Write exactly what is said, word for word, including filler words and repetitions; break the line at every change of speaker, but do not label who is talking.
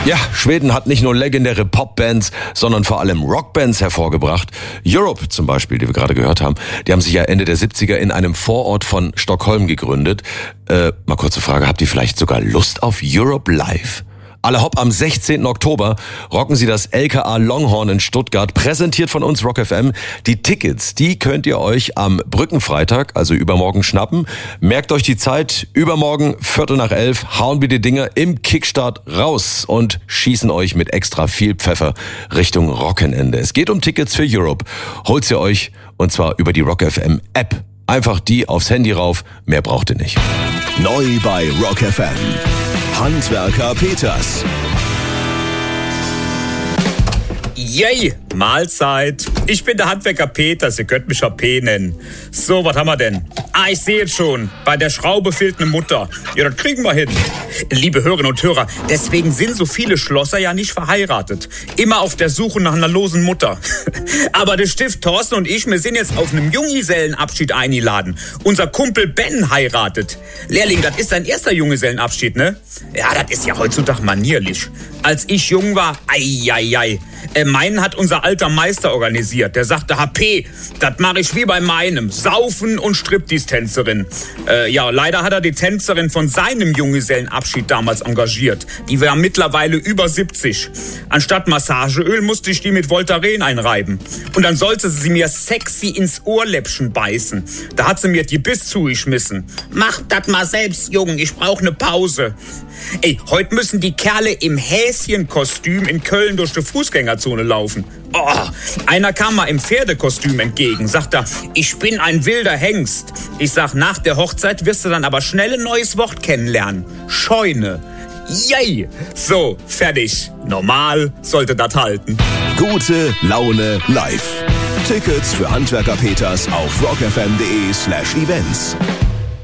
Ja, Schweden hat nicht nur legendäre Popbands, sondern vor allem Rockbands hervorgebracht. Europe zum Beispiel, die wir gerade gehört haben, die haben sich ja Ende der siebziger in einem Vorort von Stockholm gegründet. Äh, mal kurze Frage, habt ihr vielleicht sogar Lust auf Europe Live? Alle hopp, am sechzehnten Oktober rocken sie das L K A Longhorn in Stuttgart, präsentiert von uns Rock F M. Die Tickets, die könnt ihr euch am Brückenfreitag, also übermorgen, schnappen. Merkt euch die Zeit, übermorgen, Viertel nach elf, hauen wir die Dinger im Kickstart raus und schießen euch mit extra viel Pfeffer Richtung Rockenende. Es geht um Tickets für Europe. Holt sie euch, und zwar über die Rock F M App. Einfach die aufs Handy rauf, mehr braucht ihr nicht.
Neu bei Rock F M. Handwerker Peters.
Yay, Mahlzeit. Ich bin der Handwerker Peters, ihr könnt mich H P nennen. So, was haben wir denn? Ah, ich sehe jetzt schon. Bei der Schraube fehlt eine Mutter. Ja, das kriegen wir hin. Liebe Hörerinnen und Hörer, deswegen sind so viele Schlosser ja nicht verheiratet. Immer auf der Suche nach einer losen Mutter. Aber der Stift Thorsten und ich, wir sind jetzt auf einem Junggesellenabschied eingeladen. Unser Kumpel Ben heiratet. Lehrling, das ist dein erster Junggesellenabschied, ne? Ja, das ist ja heutzutage manierlich. Als ich jung war, ei, ei, ei. Äh, meinen hat unser alter Meister organisiert. Der sagte, H P, das mache ich wie bei meinem. Saufen und Striptease-Tänzerin. Äh, ja, leider hat er die Tänzerin von seinem Junggesellenabschied damals engagiert. Die war mittlerweile über siebzig. Anstatt Massageöl musste ich die mit Voltaren einreiben. Und dann sollte sie mir sexy ins Ohrläppchen beißen. Da hat sie mir die Biss zugeschmissen. Mach das mal selbst, Jung, ich brauche eine Pause. Ey, heute müssen die Kerle im Häschenkostüm in Köln durch die Fußgängerzone laufen. Oh, einer kam mal im Pferdekostüm entgegen, sagt er, ich bin ein wilder Hengst. Ich sag, nach der Hochzeit wirst du dann aber schnell ein neues Wort kennenlernen. Scheune. Yay! So, fertig. Normal sollte das halten.
Gute Laune live. Tickets für Handwerker Peters auf rockfm.de slash events.